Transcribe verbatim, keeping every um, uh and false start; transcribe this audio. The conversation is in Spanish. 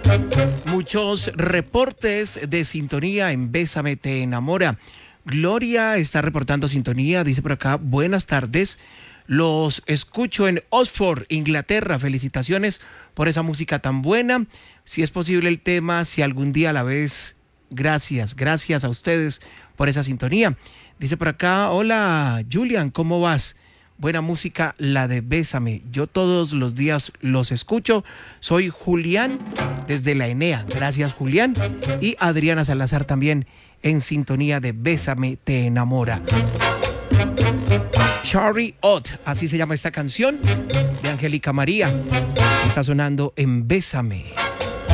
Muchos reportes de sintonía en Bésame Te Enamora. Gloria está reportando sintonía, dice por acá, buenas tardes. Los escucho en Oxford, Inglaterra. Felicitaciones por esa música tan buena. Si es posible el tema, si algún día a la vez, gracias, gracias a ustedes por esa sintonía. Dice por acá, hola Julian, ¿cómo vas? Buena música, la de Bésame. Yo todos los días los escucho. Soy Julián desde la Enea. Gracias, Julián. Y Adriana Salazar también en sintonía de Bésame Te Enamora. Charlie Ott, así se llama esta canción de Angélica María. Está sonando en Bésame.